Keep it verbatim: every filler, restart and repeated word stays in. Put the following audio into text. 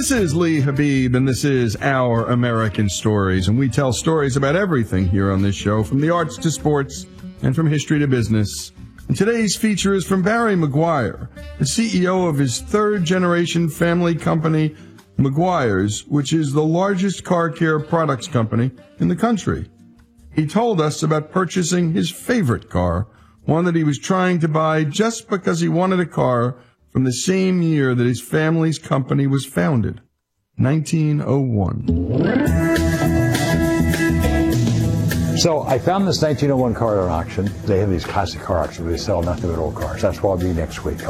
This is Lee Habib, and this is Our American Stories, and we tell stories about everything here on this show, from the arts to sports and from history to business. And today's feature is from Barry Maguire, the C E O of his third-generation family company, Maguire's, which is the largest car care products company in the country. He told us about purchasing his favorite car, one that he was trying to buy just because he wanted a car from the same year that his family's company was founded, nineteen oh one. So I found this nineteen oh one car at an auction. They have these classic car auctions where they sell nothing but old cars. That's where I'll be next week.